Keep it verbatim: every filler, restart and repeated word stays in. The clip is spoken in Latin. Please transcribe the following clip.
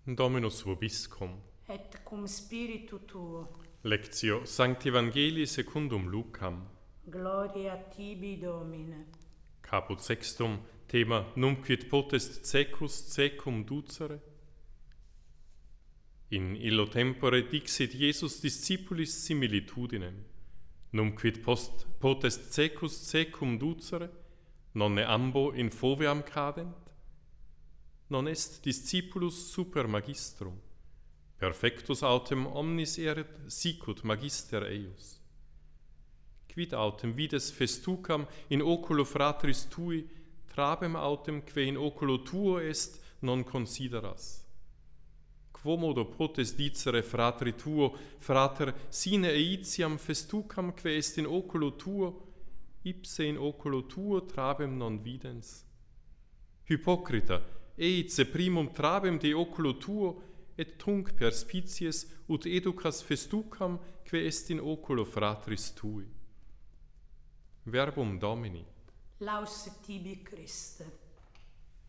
Dominus vobiscum. Et cum spiritu tuo. Lectio Sancti Evangelii secundum Lucam. Gloria tibi, Domine. Caput sextum, Thema Numquid potest secus secum ducere. In illo tempore dixit Iesus discipulis similitudinem. Numquid post potest secus secum ducere, nonne ambo in foveam cadent? Non est discipulus super magistrum. Perfectus autem omnis erit sicut magister eius. Quid autem vides festucam in oculo fratris tui, trabem autem quae in oculo tuo est, non consideras. Quomodo potest dicere fratri tuo, frater, sine eitiam festucam quae est in oculo tuo, ipse in oculo tuo trabem non videns? Hypocrita, eice primum trabem de oculo tuo, et tunc perspicies ut educas festucam quae est in oculo fratris tui. Verbum Domini. Laus tibi, Christe.